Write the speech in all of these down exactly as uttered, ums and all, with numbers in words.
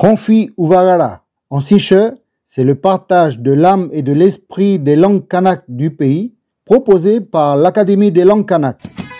Ronfi Uvagara, en siche, c'est le partage de l'âme et de l'esprit des langues kanak du pays, proposé par l'Académie des langues kanak.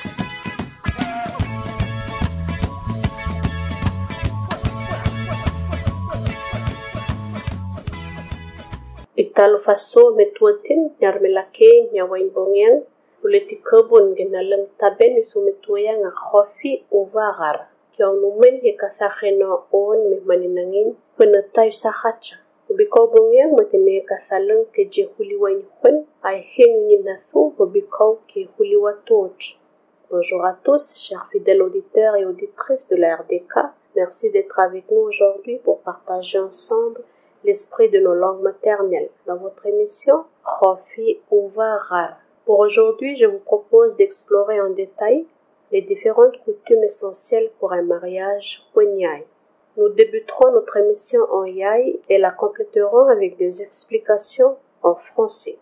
Italo faso metuatin nyarmelake nyawain bongyang uleti kebun genalang taben isu metuayang khofi uvagar kiau numen he kasakheno on me maninangin penetai sahacha ubiko bongyang matine kasalang ke jehuliwain khun ai heng ninasu ubiko ke huliwa toch. Bonjour à tous, chers fidèles auditeurs et auditrices de la R D K. Merci d'être avec nous aujourd'hui pour partager ensemble l'esprit de nos langues maternelles dans votre émission Khofi Uvagar. Pour aujourd'hui, je vous propose d'explorer en détail les différentes coutumes essentielles pour un mariage Wenyai. Nous débuterons notre émission en Yai et la compléterons avec des explications en français.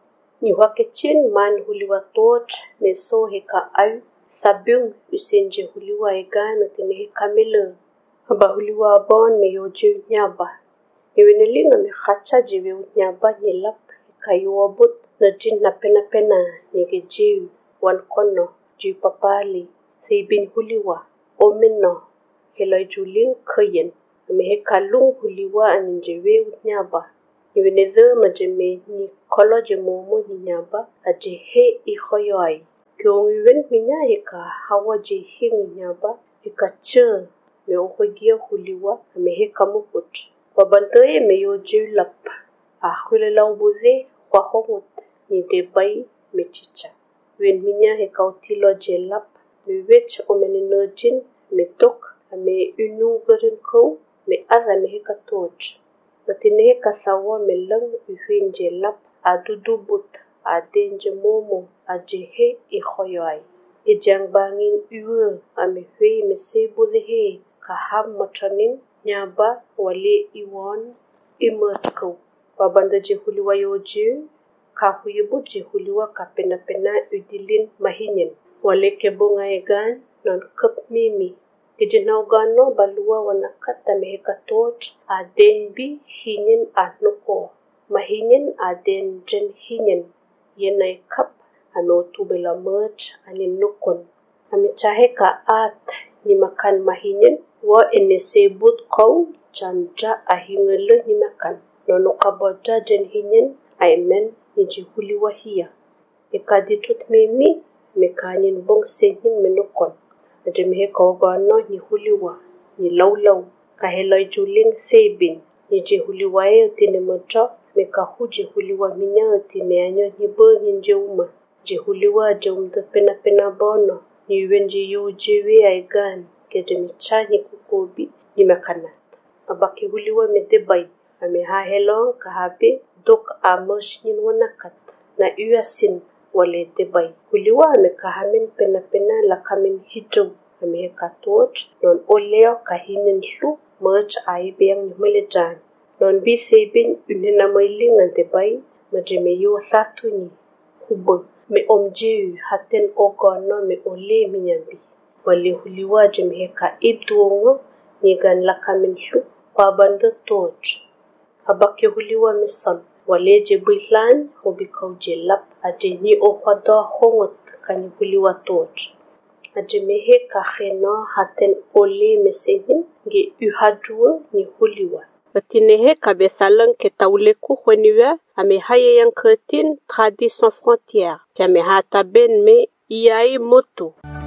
Niwakechin man huliwa toch neso heka au sabung usenje huliwa egan tene heka mele aba huliwa bon me yoje nyaba Iwenelinga me khacha jive utnyaba nyelap kayuobut na jin na pena pena nyege jiu wan kono jiu papali seibin huliwa omeno heloi julin khayen me he kalung huliwa aninjewe utnyaba Iweneze majeme ni kolo je momo nyaba aje he ikhoyoi kyongwen minya heka hawa je he nyaba heka che me ohogia huliwa me he kamukut Wabantoye me yo julap a hulelau buze kwa hongot ni debai me chicha. Wen minya he kautilo jelap me wech omeninojin me tok me unu garin ko me aza me he katoch. Matine he kasawa me lang uhin jelap a dudu but a denje momo a jehe i khoyoai. E jangbangin uwe a me hui me se buze he ka ham matranin Nyaba wale iwan imerko. Wabanda jehuliwa yoje, kahuyebu jehuliwa kapena pena udilin mahinyen. Wale kebonga egan non kep mimi. Kijenaugano balua wanakata meheka toch adenbi hinyen anoko. Mahinyen aden jen hinyen. Yenai kap anotubela merch aninukon. Amichaheka at ni makan mahinyen. Wa enesebut kau janja ahingele ni makan. Nono kaboja jen hinyen aimen ni jihuliwa hiya. Eka ditut mimi mekanyin bong senyin menokon. Ademehe kaugano ni huliwa ni laulau. Kaheloi juling sebin ni jihuliwa e utine moja mekahu jihuliwa minya utine anyo ni bo nje uma. Jihuliwa jomda pena pena bono ni wenji yu jiwe aigan. Kedemichani kukobi ni makanat. Abaki huliwa medebai. Ame hahelong kahabe dok amosh nin wanakat. Na uasin wale debai. Huliwa ame kahamen pena pena la kamen hijau. Ame hekatoch non oleo kahinin lu merch aibeng ni melejan. Non bi sebin unena mailing an debai. Majeme yu satuni. Hubo me omjeu haten ogono me ole minyambi. Wale huliwa jemheka ibduongo nigan lakamin shu kwa banda toch. Habake huliwa misan wale jebihlan hobikau jelap aje ni ohada hongot kani huliwa toch. Aje meheka kheno haten ole mesehin ge uhadruo ni huliwa. Atinehe kabesalang ketauleku khweniwa ame haye yang kertin tradis sans frontières. Kame hata ben me iai moto.